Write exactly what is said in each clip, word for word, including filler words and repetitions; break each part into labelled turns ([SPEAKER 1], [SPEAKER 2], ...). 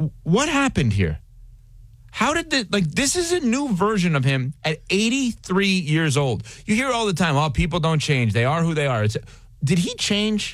[SPEAKER 1] what happened here? How did this, like, this is a new version of him at eighty-three years old. You hear all the time, oh, people don't change. They are who they are. It's, did he change?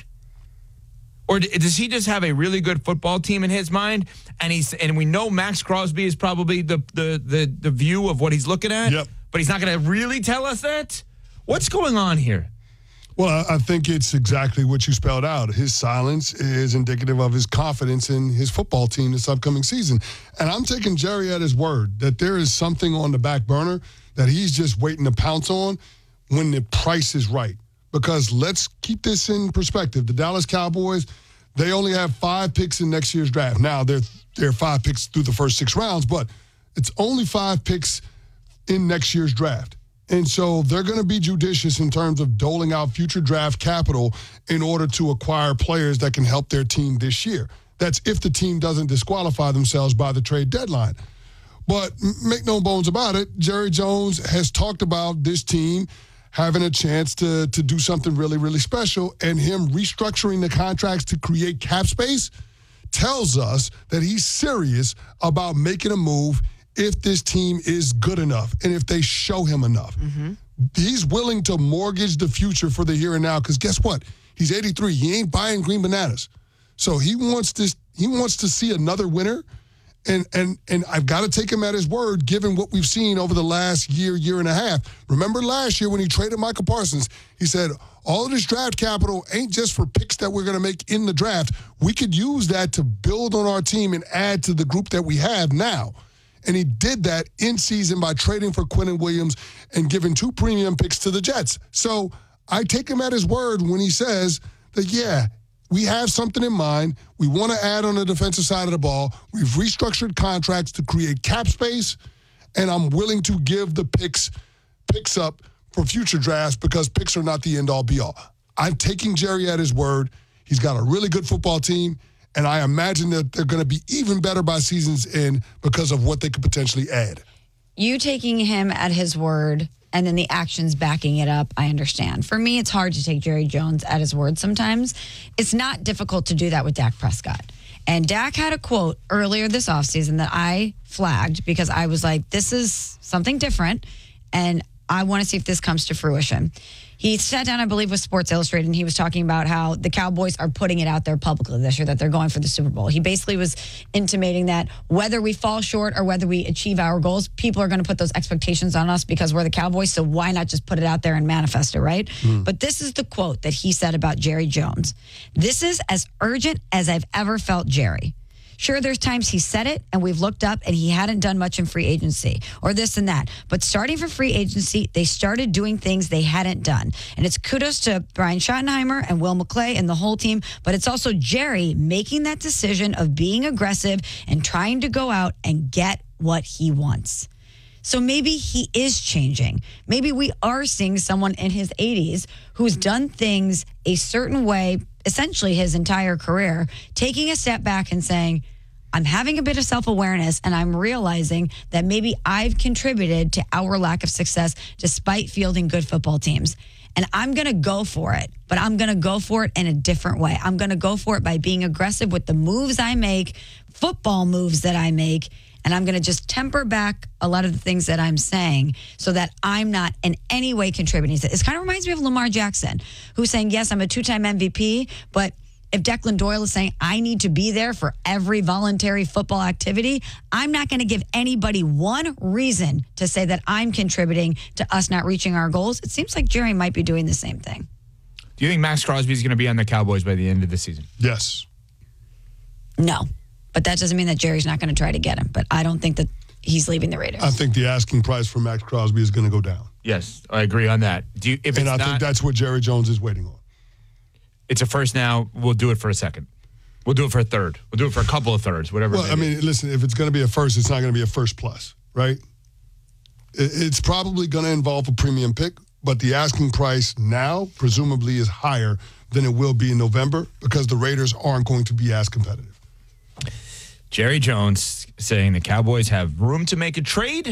[SPEAKER 1] Or does he just have a really good football team in his mind? And he's and we know Max Crosby is probably the the the, the view of what he's looking at.
[SPEAKER 2] Yep.
[SPEAKER 1] But he's not going to really tell us that? What's going on here?
[SPEAKER 2] Well, I think it's exactly what you spelled out. His silence is indicative of his confidence in his football team this upcoming season. And I'm taking Jerry at his word that there is something on the back burner that he's just waiting to pounce on when the price is right. Because let's keep this in perspective. The Dallas Cowboys, they only have five picks in next year's draft. Now, they're, they're five picks through the first six rounds, but it's only five picks in next year's draft. And so they're going to be judicious in terms of doling out future draft capital in order to acquire players that can help their team this year. That's if the team doesn't disqualify themselves by the trade deadline. But make no bones about it, Jerry Jones has talked about this team having a chance to, to do something really, really special, and him restructuring the contracts to create cap space tells us that he's serious about making a move if this team is good enough and if they show him enough. Mm-hmm. He's willing to mortgage the future for the here and now because guess what? He's eighty-three. He ain't buying green bananas. So he wants this. He wants to see another winner, and and and I've got to take him at his word given what we've seen over the last year, year and a half. Remember last year when he traded Michael Parsons, he said, all of this draft capital ain't just for picks that we're going to make in the draft. We could use that to build on our team and add to the group that we have now. And he did that in season by trading for Quinnen Williams and giving two premium picks to the Jets. So I take him at his word when he says that, yeah, we have something in mind. We want to add on the defensive side of the ball. We've restructured contracts to create cap space, and I'm willing to give the picks picks up for future drafts because picks are not the end-all, be-all. I'm taking Jerry at his word. He's got a really good football team. And I imagine that they're going to be even better by season's end because of what they could potentially add.
[SPEAKER 3] You taking him at his word and then the actions backing it up, I understand. For me, it's hard to take Jerry Jones at his word sometimes. It's not difficult to do that with Dak Prescott. And Dak had a quote earlier this offseason that I flagged because I was like, this is something different, and I want to see if this comes to fruition. He sat down, I believe, with Sports Illustrated, and he was talking about how the Cowboys are putting it out there publicly this year that they're going for the Super Bowl. He basically was intimating that whether we fall short or whether we achieve our goals, people are going to put those expectations on us because we're the Cowboys, so why not just put it out there and manifest it, right? Mm. But this is the quote that he said about Jerry Jones. This is as urgent as I've ever felt Jerry. Sure, there's times he said it and we've looked up and he hadn't done much in free agency or this and that. But starting for free agency, they started doing things they hadn't done. And it's kudos to Brian Schottenheimer and Will McClay and the whole team. But it's also Jerry making that decision of being aggressive and trying to go out and get what he wants. So maybe he is changing. Maybe we are seeing someone in his eighties who's done things a certain way, essentially his entire career, taking a step back and saying, I'm having a bit of self-awareness and I'm realizing that maybe I've contributed to our lack of success despite fielding good football teams. And I'm going to go for it, but I'm going to go for it in a different way. I'm going to go for it by being aggressive with the moves I make, football moves that I make, and I'm going to just temper back a lot of the things that I'm saying so that I'm not in any way contributing. It kind of reminds me of Lamar Jackson, who's saying, yes, I'm a two-time M V P, but if Declan Doyle is saying, I need to be there for every voluntary football activity, I'm not going to give anybody one reason to say that I'm contributing to us not reaching our goals. It seems like Jerry might be doing the same thing.
[SPEAKER 1] Do you think Max Crosby is going to be on the Cowboys by the end of the season?
[SPEAKER 2] Yes.
[SPEAKER 3] No. But that doesn't mean that Jerry's not going to try to get him. But I don't think that he's leaving the Raiders.
[SPEAKER 2] I think the asking price for Max Crosby is going to go down.
[SPEAKER 1] Yes, I agree on that. Do you, if
[SPEAKER 2] and
[SPEAKER 1] it's
[SPEAKER 2] I
[SPEAKER 1] not,
[SPEAKER 2] think that's what Jerry Jones is waiting on.
[SPEAKER 1] It's a first now. We'll do it for a second. We'll do it for a third. We'll do it for a couple of thirds, whatever.
[SPEAKER 2] Well, I mean, listen, if it's going to be a first, it's not going to be a first plus, right? It's probably going to involve a premium pick, but the asking price now presumably is higher than it will be in November because the Raiders aren't going to be as competitive.
[SPEAKER 1] Jerry Jones saying the Cowboys have room to make a trade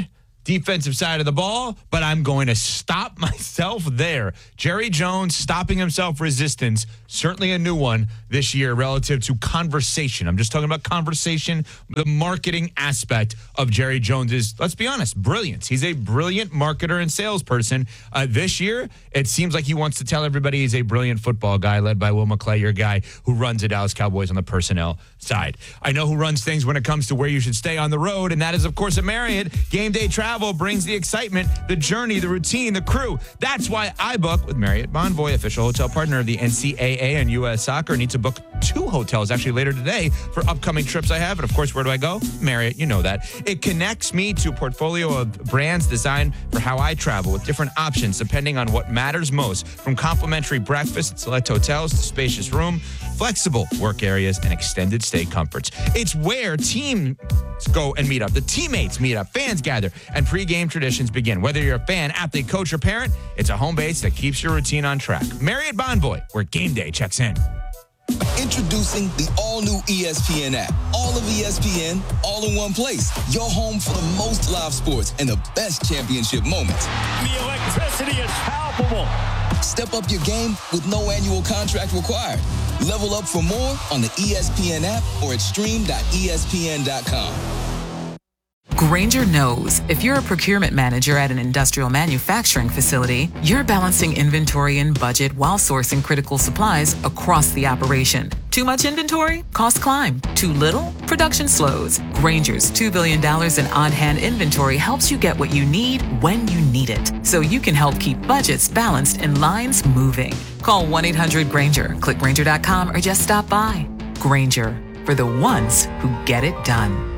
[SPEAKER 1] defensive side of the ball, but I'm going to stop myself there. Jerry Jones stopping himself resistance, certainly a new one this year relative to conversation. I'm just talking about conversation, the marketing aspect of Jerry Jones is, let's be honest, brilliance. He's a brilliant marketer and salesperson. Uh, this year, it seems like he wants to tell everybody he's a brilliant football guy led by Will McClay, your guy who runs the Dallas Cowboys on the personnel side. I know who runs things when it comes to where you should stay on the road, and that is, of course, at Marriott. Game day travel brings the excitement, the journey, the routine, the crew. That's why I book with Marriott Bonvoy, official hotel partner of the N C A A and U S Soccer. Need to book two hotels actually later today for upcoming trips I have. And of course, where do I go? Marriott, you know that. It connects me to a portfolio of brands designed for how I travel with different options depending on what matters most, from complimentary breakfast at select hotels to spacious room, flexible work areas, and extended stay comforts. It's where teams go and meet up. The teammates meet up, fans gather, and pregame traditions begin. Whether you're a fan, athlete, coach, or parent, it's a home base that keeps your routine on track. Marriott Bonvoy, where game day checks in.
[SPEAKER 4] Introducing the all-new E S P N app. All of E S P N, all in one place. Your home for the most live sports and the best championship moments.
[SPEAKER 5] The electricity is palpable.
[SPEAKER 4] Step up your game with no annual contract required. Level up for more on the E S P N app or at stream dot E S P N dot com.
[SPEAKER 6] Grainger knows if you're a procurement manager at an industrial manufacturing facility, you're balancing inventory and budget while sourcing critical supplies across the operation. Too much inventory? Costs climb. Too little? Production slows. Grainger's two billion dollars in on-hand inventory helps you get what you need when you need it, so you can help keep budgets balanced and lines moving. Call one eight hundred Grainger, click Grainger dot com, or just stop by. Grainger, for the ones who get it done.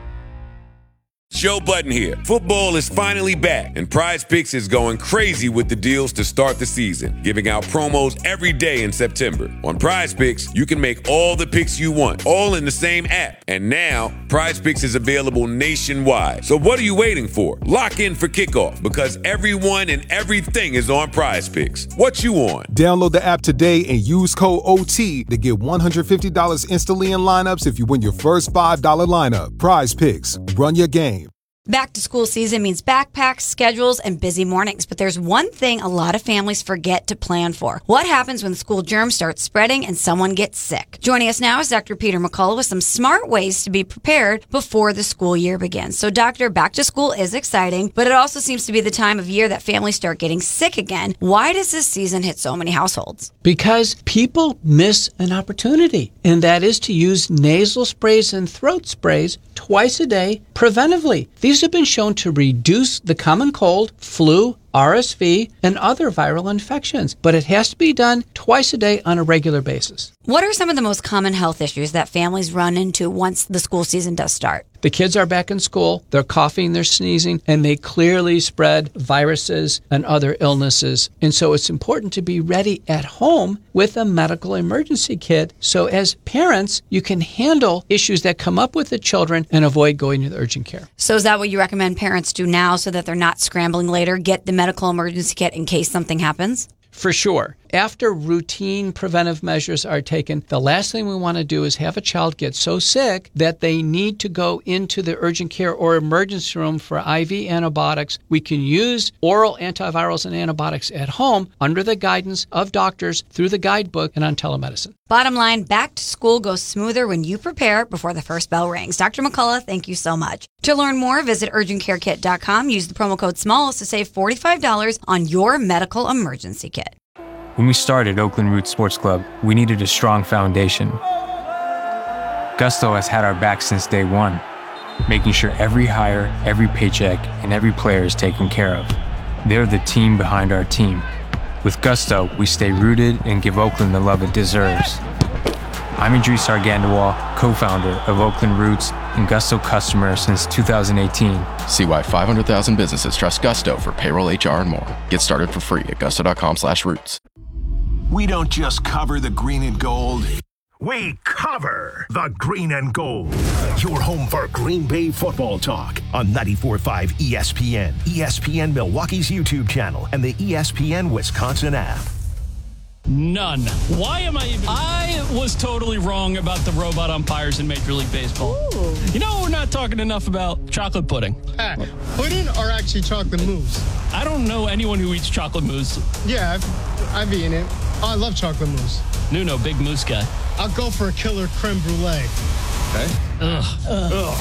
[SPEAKER 7] Joe Budden here. Football is finally back, and Prize Picks is going crazy with the deals to start the season, giving out promos every day in September. On Prize Picks, you can make all the picks you want, all in the same app. And now, Prize Picks is available nationwide. So what are you waiting for? Lock in for kickoff, because everyone and everything is on Prize Picks. What you on?
[SPEAKER 8] Download the app today and use code O T to get one hundred fifty dollars instantly in lineups if you win your first five dollars lineup. Prize Picks. Run your game.
[SPEAKER 9] Back to school season means backpacks, schedules, and busy mornings. But there's one thing a lot of families forget to plan for. What happens when school germs start spreading and someone gets sick? Joining us now is Doctor Peter McCullough with some smart ways to be prepared before the school year begins. So, Doctor, back to school is exciting, but it also seems to be the time of year that families start getting sick again. Why does this season hit so many households?
[SPEAKER 10] Because people miss an opportunity, and that is to use nasal sprays and throat sprays twice a day preventively. These have been shown to reduce the common cold, flu, R S V, and other viral infections, but it has to be done twice a day on a regular basis.
[SPEAKER 9] What are some of the most common health issues that families run into once the school season does start?
[SPEAKER 10] The kids are back in school, they're coughing, they're sneezing, and they clearly spread viruses and other illnesses. And so it's important to be ready at home with a medical emergency kit. So as parents, you can handle issues that come up with the children and avoid going to the urgent care.
[SPEAKER 9] So is that what you recommend parents do now so that they're not scrambling later? Get the medical emergency kit in case something happens?
[SPEAKER 10] For sure. After routine preventive measures are taken, the last thing we want to do is have a child get so sick that they need to go into the urgent care or emergency room for I V antibiotics. We can use oral antivirals and antibiotics at home under the guidance of doctors through the guidebook and on telemedicine.
[SPEAKER 9] Bottom line, back to school goes smoother when you prepare before the first bell rings. Doctor McCullough, thank you so much. To learn more, visit urgent care kit dot com. Use the promo code SMALLS to save forty-five dollars on your medical emergency kit.
[SPEAKER 11] When we started Oakland Roots Sports Club, we needed a strong foundation. Gusto has had our back since day one, making sure every hire, every paycheck, and every player is taken care of. They're the team behind our team. With Gusto, we stay rooted and give Oakland the love it deserves. I'm Idris Argandawal, co-founder of Oakland Roots and Gusto customer since two thousand eighteen.
[SPEAKER 12] See why five hundred thousand businesses trust Gusto for payroll, H R, and more. Get started for free at gusto dot com slash roots.
[SPEAKER 13] We don't just cover the green and gold. We cover the green and gold. Your home for Green Bay football talk on ninety-four point five E S P N, E S P N Milwaukee's YouTube channel, and the E S P N Wisconsin app.
[SPEAKER 5] None. Why am I even... I was totally wrong about the robot umpires in Major League Baseball.
[SPEAKER 9] Ooh.
[SPEAKER 5] You know, we're not not talking enough about chocolate pudding.
[SPEAKER 14] Pat, pudding or actually chocolate mousse?
[SPEAKER 5] I don't know anyone who eats chocolate mousse.
[SPEAKER 14] Yeah, I've, I've eaten it. Oh, I love chocolate mousse.
[SPEAKER 5] Nuno, big mousse guy.
[SPEAKER 14] I'll go for a killer creme brulee.
[SPEAKER 5] Okay. Ugh. Ugh.